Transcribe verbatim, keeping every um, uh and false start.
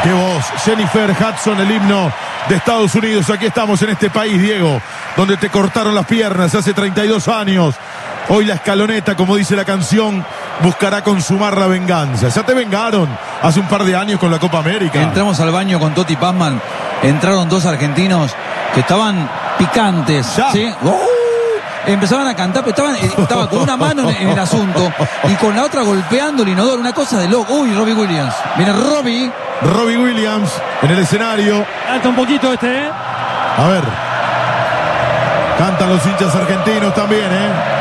Qué voz, Jennifer Hudson, el himno de Estados Unidos. Aquí estamos en este país, Diego, donde te cortaron las piernas hace treinta y dos años. Hoy la escaloneta, como dice la canción, buscará consumar la venganza. Ya te vengaron hace un par de años con la Copa América. Entramos al baño con Totti Pazman. Entraron dos argentinos que estaban picantes. ¿Sí? ¡Oh! Empezaban a cantar, pero estaban, estaba con una mano en, en el asunto y con la otra golpeando el inodoro. Una cosa de loco. Uy, Robbie Williams. Viene Robbie. Robbie Williams en el escenario. Canta un poquito este, ¿eh? A ver. Cantan los hinchas argentinos también, ¿eh?